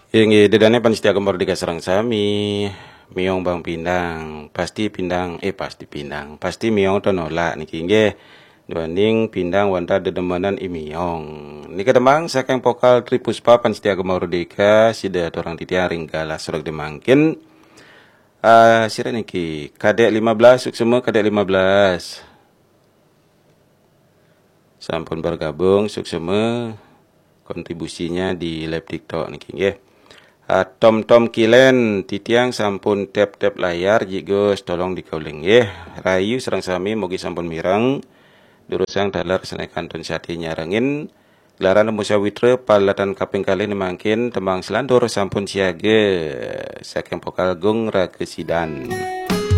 Yang dedane panitia kembar di kasarang sami, miong bang pindang, pasti pindang, pasti miong to nolak niki nggih. Dibanding pindang wanda dedemenan imiong. Nika demang saking pokal Tripuspa panitia kembar deka sida orang titiang ringgala surak demangkin. Sira niki kadek 15 suksema kadek 15. Sampun bergabung suksema kontribusinya di live TikTok niki nggih. Tom Kilen titiang sampun tap layar jigos tolong dikauling Rayu serang sami mugi sampun mirang durusang dalar senaikan ton syati nyarengin gelaran musyawitre palatan kaping kali nemangkin tembang selandur sampun siage saking pokal gung rakesidan.